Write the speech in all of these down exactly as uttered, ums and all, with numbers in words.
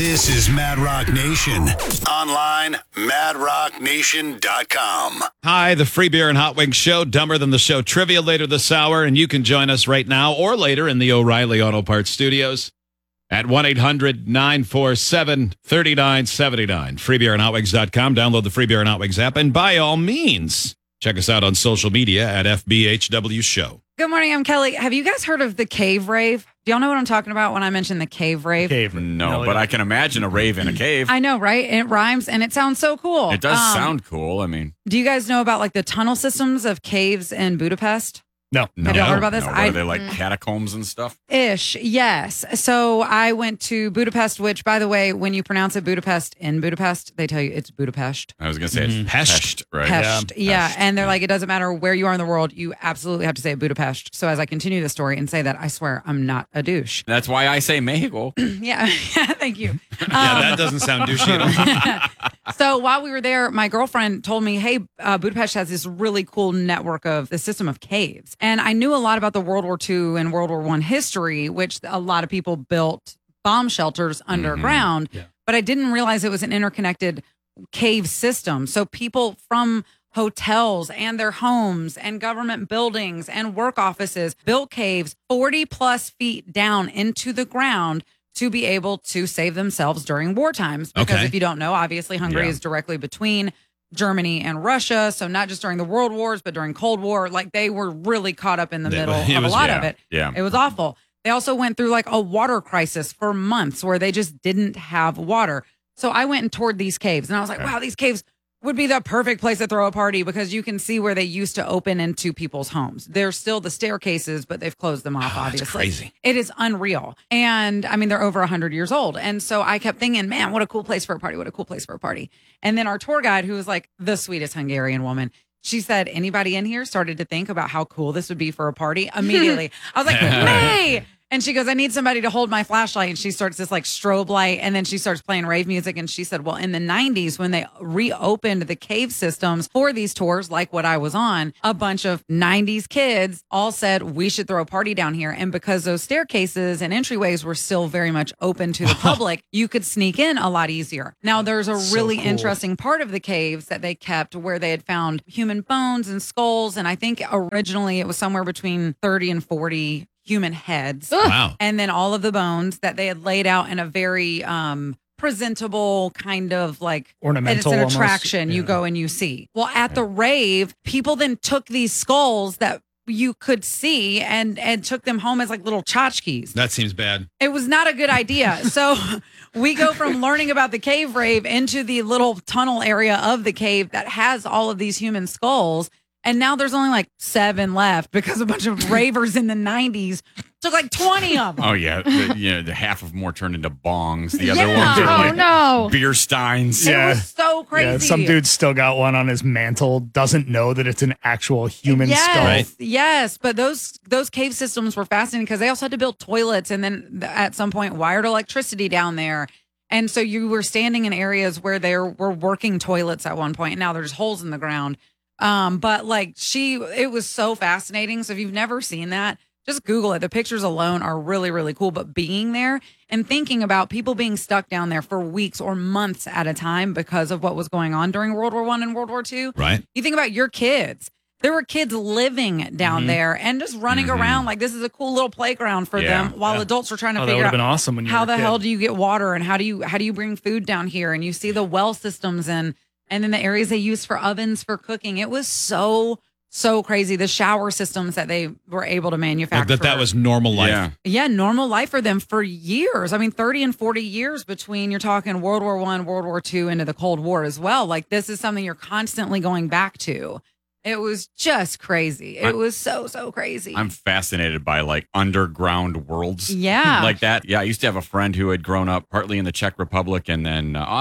This is Mad Rock Nation. Online, mad rock nation dot com. Hi, the Free Beer and Hot Wings Show. Dumber Than the Show trivia later this hour, and you can join us right now or later in the O'Reilly Auto Parts Studios at one eight hundred nine four seven three nine seven nine. free beer and hot wings dot com. Download the Free Beer and Hot Wings app, and by all means, check us out on social media at F B H W Show. Good morning, I'm Kelly. Have you guys heard of the cave rave? Do y'all know what I'm talking about when I mention the cave rave? Cave. No, but I can imagine a rave in a cave. I know, right? It rhymes and it sounds so cool. It does Um, sound cool. I mean, Do you guys know about like the tunnel systems of caves in Budapest? No. no. Have y'all heard about this? No, what I- are they like catacombs and stuff? Ish, yes. So I went to Budapest, which, by the way, when you pronounce it Budapest in Budapest, they tell you it's Budapest. I was going to say it's Mhm. Pest, right? Pest. Yeah. Pest. And they're like, it doesn't matter where you are in the world, you absolutely have to say Budapest. So as I continue the story and say that, I swear I'm not a douche. That's why I say Mexico. Yeah. Thank you. Yeah, Um, that doesn't sound douchey at all. So while we were there, my girlfriend told me, hey, uh, Budapest has this really cool network of the system of caves. And I knew a lot about the World War Two and World War One history, which a lot of people built bomb shelters underground. Yeah. But I didn't realize it was an interconnected cave system. So people from hotels and their homes and government buildings and work offices built caves forty plus feet down into the ground to be able to save themselves during war times. Because Okay. if you don't know, obviously Hungary Yeah. is directly between Germany and Russia. So not just during the World Wars, but during Cold War, like they were really caught up in the They- middle it of a was- lot yeah, of it. yeah. It was awful. They also went through like a water crisis for months where they just didn't have water. So I went and toured these caves and I was like, wow, these caves would be the perfect place to throw a party because you can see where they used to open into people's homes. There's still the staircases, but they've closed them off, Oh, that's obviously. crazy. It is unreal. And I mean, they're over one hundred years old. And so I kept thinking, man, what a cool place for a party. What a cool place for a party. And then our tour guide, who was like the sweetest Hungarian woman, she said, anybody in here started to think about how cool this would be for a party immediately. I was like, hey. And she goes, I need somebody to hold my flashlight. And she starts this like strobe light. And then she starts playing rave music. And she said, well, in the nineties, when they reopened the cave systems for these tours, like what I was on, a bunch of nineties kids all said, we should throw a party down here. And because those staircases and entryways were still very much open to the public, you could sneak in a lot easier. Now, there's a So really cool. interesting part of the caves that they kept where they had found human bones and skulls. And I think originally it was somewhere between thirty and forty human heads. Wow. And then all of the bones that they had laid out in a very um presentable kind of like Ornamental it's an almost. attraction you Yeah. go and you see. Well, at the rave, people then took these skulls that you could see and and took them home as like little tchotchkes. That seems bad. It was not a good idea. So we go from learning about the cave rave into the little tunnel area of the cave that has all of these human skulls. And now there's only like seven left because a bunch of ravers in the nineties took like twenty of them. Oh, yeah. The, you know, the half of them were turned into bongs. The other Yeah. ones are Oh, like no. beer steins. It Yeah. was so crazy. Yeah, some dude still got one on his mantle, doesn't know that it's an actual human yes, skull. Right. Yes, but those those cave systems were fascinating because they also had to build toilets and then th- at some point wired electricity down there. And so you were standing in areas where there were working toilets at one point, and now there's holes in the ground. Um, but like she, it was so fascinating. So if you've never seen that, just Google it. The pictures alone are really, really cool. But being there and thinking about people being stuck down there for weeks or months at a time because of what was going on during World War One and World War Two. Right. You think about your kids. There were kids living down Mhm. there and just running Mhm. around like this is a cool little playground for Yeah, them while yeah. adults are trying to Oh, that would figure have out been awesome when you how were the a kid. hell do you get water and how do you how do you bring food down here, and you see the well systems and and then the areas they use for ovens for cooking. It was so so crazy. The shower systems that they were able to manufacture. Like that that was normal life. Yeah. yeah, normal life for them for years. I mean, thirty and forty years between you're talking World War One, World War Two, into the Cold War as well. Like this is something you're constantly going back to. It was just crazy. It I- was so, so crazy. I'm fascinated by like underground worlds. Yeah. Like that. Yeah. I used to have a friend who had grown up partly in the Czech Republic and then uh, Austria.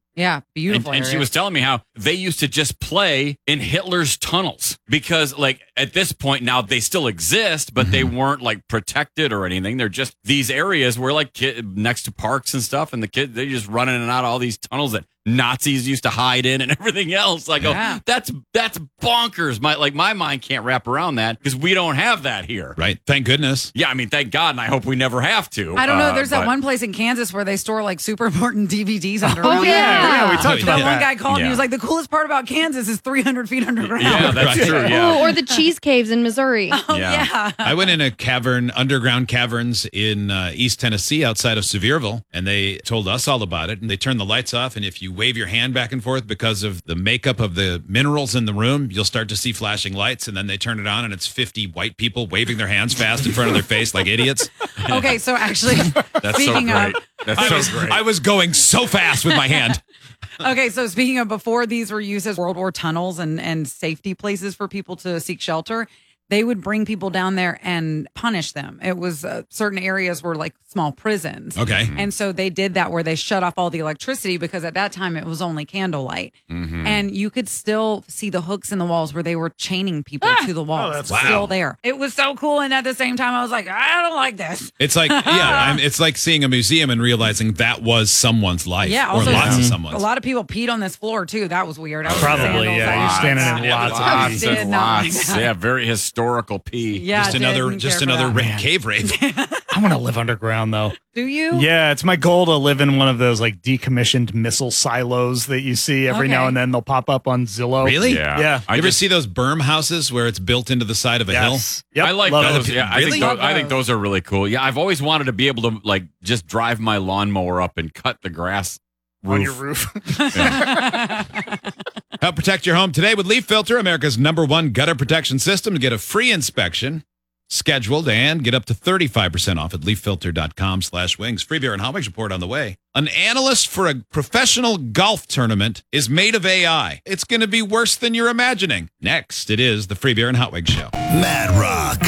Yeah, And, beautiful. and she area. was telling me how they used to just play in Hitler's tunnels because, like, at this point now they still exist, but they weren't like protected or anything. They're just these areas where, like, kid, next to parks and stuff, and the kids they just run in and out of all these tunnels that Nazis used to hide in and everything else. I go, Yeah. that's that's bonkers. My like my mind can't wrap around that because we don't have that here. Right. Thank goodness. Yeah, I mean, thank God, and I hope we never have to. I don't know. Uh, There's that but- one place in Kansas where they store like super important D V Ds underground. Oh, yeah. Yeah, we talked Oh, about That that. one guy called and Yeah. he was like, the coolest part about Kansas is three hundred feet underground. Yeah, that's Right. true. Yeah. Ooh, or the cheese caves in Missouri. Oh, Yeah. yeah. I went in a cavern, underground caverns in uh, East Tennessee outside of Sevierville, and they told us all about it. And they turned the lights off, and if you wave your hand back and forth because of the makeup of the minerals in the room, you'll start to see flashing lights. And then they turn it on, and it's fifty white people waving their hands fast in front of their face like idiots. Okay, so actually, That's speaking so great. of, That's I so was, great. I was going so fast with my hand. okay, so speaking of before these were used as World War tunnels and, and safety places for people to seek shelter, they would bring people down there and punish them. It was uh, certain areas were like small prisons. Okay. And so they did that where they shut off all the electricity because at that time it was only candlelight. Mhm. And you could still see the hooks in the walls where they were chaining people to the walls. that's It's cool. still there. It was so cool. And at the same time, I was like, I don't like this. It's like, yeah, I'm, it's like seeing a museum and realizing that was someone's life. Yeah, or also- lots of A someone's. lot of people peed on this floor too. That was weird. I was Probably, sandals. yeah. I You're was- standing in Yeah, lots of lots pee. and Did not like lots. that. Yeah, very historical pee. Yeah, just another, didn't just care for another that. ra- cave rape. I want to live underground though. Do you? Yeah, it's my goal to live in one of those like decommissioned missile silos that you see every Okay. now and then. They'll pop up on Zillow. Really? Yeah. Yeah. I you ever just, see those berm houses where it's built into the side of a hill? Yes. Yep. I like Love those. it. Yeah, I Really? think those, Love I think those. those are really cool. Yeah, I've always wanted to be able to like just drive my lawnmower up and cut the grass roof. On your roof. Help protect your home today with Leaf Filter, America's number one gutter protection system. To get a free inspection scheduled and get up to thirty-five percent off at leaffilter.com slash wings. Free beer and hot wings report on the way. An analyst for a professional golf tournament is made of A I. It's going to be worse than you're imagining. Next, it is the Free Beer and Hot Wings Show. Mad Rock.